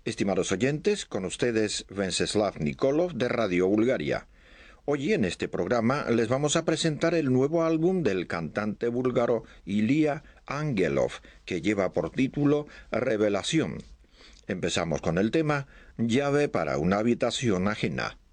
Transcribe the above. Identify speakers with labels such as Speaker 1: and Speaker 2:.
Speaker 1: Estimados oyentes, con ustedes Venceslav Nikolov de Radio Bulgaria. Hoy en este programa les vamos a presentar el nuevo álbum del cantante búlgaro Ilya Angelov, que lleva por título Revelación. Empezamos con el tema Llave para una habitación ajena.